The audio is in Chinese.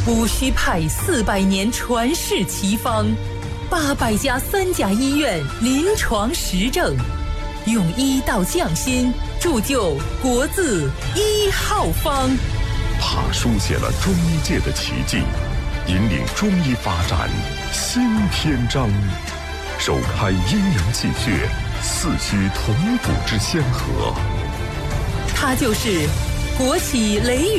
无需派400年传世奇方，800家3甲医院临床实证，用医道匠心铸就国字1号方。 他书写了中医界的奇迹，引领中医发展新篇章，首开阴阳气血四虚同补之先河。 他就是国企雷